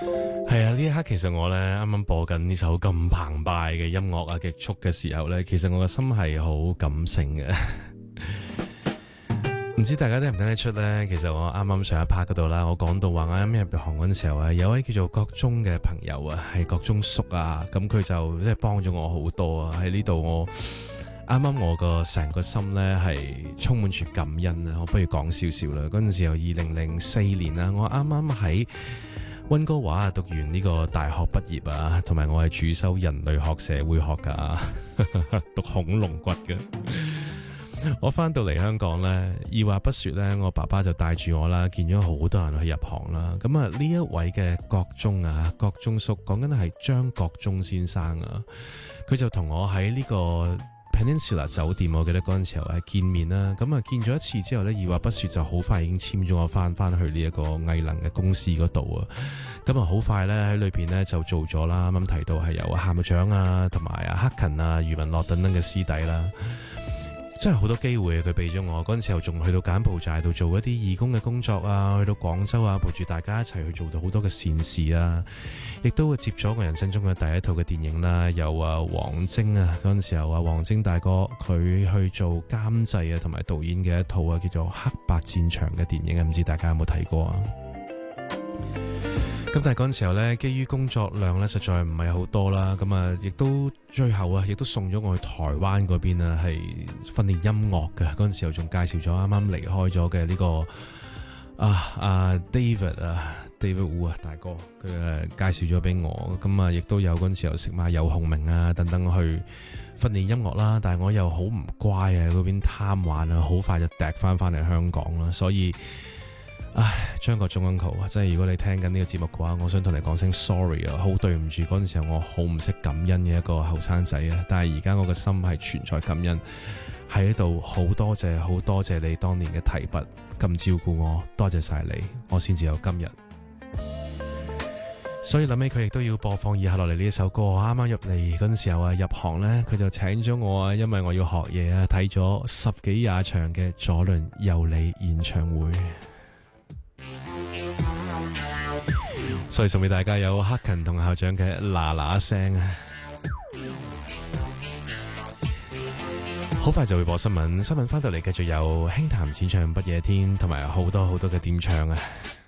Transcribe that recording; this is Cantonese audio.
係啊，呢一刻其實我咧啱啱播緊呢首咁澎湃嘅音樂啊，極速嘅時候咧，其實我嘅心係好感性嘅。唔知大家聽唔聽得出咧？其實我啱啱上一 part 嗰度啦，我講到話我啱啱入行嗰陣時候啊，有位叫做國中嘅朋友啊，係國中叔啊，咁佢就即係幫咗我好多啊。喺呢度我啱啱我個成個心咧係充滿住感恩啊！我不如講少少啦。嗰陣時候2004年啦，我啱啱喺溫哥華讀完呢個大學畢業啊，同埋我係主修人類學、社會學噶，讀恐龍骨嘅。我翻到嚟香港呢，二話不說呢，我爸爸就帶住我啦，見咗好多人去入行啦。咁啊，呢一位嘅國中啊，國中叔，講緊係張國忠先生啊，佢就同我喺呢個 Peninsula 酒店，我記得嗰陣時候係見面啦。咁啊，見咗一次之後呢，二話不說就好快已經簽咗我翻去呢一個藝能嘅公司嗰度啊。咁啊，好快呢，喺裏邊呢就做咗啦。啱啱提到係有夏目獎啊，同埋啊克勤啊、余文樂等等嘅師弟啦。真係好多機會佢俾咗我，嗰陣時候仲去到柬埔寨度做一啲義工嘅工作啊，去到廣州啊，陪住大家一齊去做到好多嘅善事啊，亦都會接咗我人生中嘅第一套嘅電影啦。有啊王晶啊，嗰陣時候啊王晶大哥佢去做監製啊同埋導演嘅一套啊叫做《黑白戰場》嘅電影啊，唔知大家有冇睇過啊？咁但係嗰陣時候咧，基於工作量咧，實在唔係好多啦。咁啊，亦都最後啊，亦都送咗我去台灣嗰邊啊，係訓練音樂嘅。嗰陣時候仲介紹咗啱啱離開咗嘅呢個David Wu 啊大哥，佢介紹咗俾我。咁啊，亦都有嗰陣時候識埋游鴻明啊等等去訓練音樂啦。但係我又好唔乖啊，嗰邊貪玩啊，好快就趯翻嚟香港啦。所以唉，張國忠 uncle 啊，真係如果你聽緊呢個節目嘅話，我想同你講聲 sorry 啊，好對唔住嗰陣時候我好唔識感恩嘅一個後生仔啊，但係而家我嘅心係存在感恩，喺呢度好多謝你當年嘅提拔咁照顧我，多謝晒你，我先至有今日。所以諗起佢亦都要播放以下落嚟呢一首歌，啱啱入嚟嗰陣時候啊，入行呢，佢就請咗我啊，因為我要學嘢啊，睇咗10幾20場嘅左麟右李演唱會。所以送俾大家有克勤同校長嘅嗱嗱聲啊！好快就會播新聞翻到嚟繼續有輕談淺唱不夜天，同埋好多嘅點唱啊！